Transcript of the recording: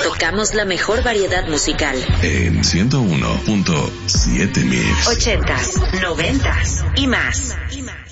Tocamos la mejor variedad musical. En 101.7 Mix. 80s, 90s y más.